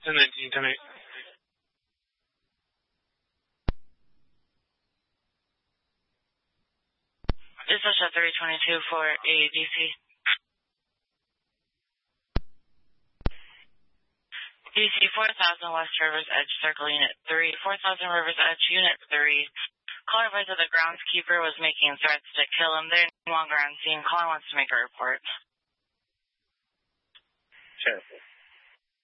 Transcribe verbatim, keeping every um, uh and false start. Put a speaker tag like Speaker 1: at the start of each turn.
Speaker 1: ten nineteen, ten eight.
Speaker 2: This is a three twenty-two for A D C. D C four thousand West Rivers Edge, Circle Unit three, four thousand Rivers Edge, Unit three. Caller advised that the groundskeeper was making threats to kill him. They're no longer on scene. Caller wants to make a report.
Speaker 3: Sure.